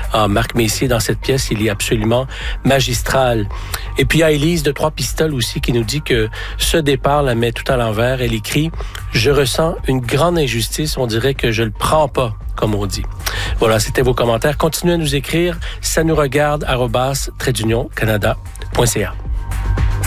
Marc Messier, dans cette pièce, il est absolument magistral. Et puis, il y a Élise de Trois Pistoles aussi qui nous dit que ce départ la met tout à l'envers. Elle écrit « Je ressens une grande injustice. On dirait que je le prends pas, comme on dit. » Voilà, c'était vos commentaires. Continuez à nous écrire. Ça nous regarde, @Canada.ca.